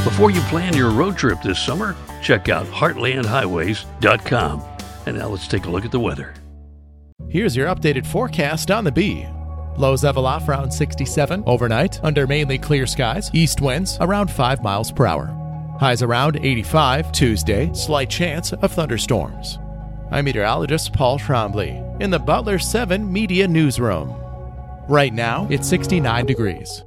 Before you plan your road trip this summer, check out heartlandhighways.com. And now let's take a look at the weather. Here's your updated forecast on the B. Lows level off around 67 overnight under mainly clear skies. East winds around 5 miles per hour. Highs around 85 Tuesday. Slight chance of thunderstorms. I'm meteorologist Paul Trombley in the Butler 7 Media Newsroom. Right now, it's 69 degrees.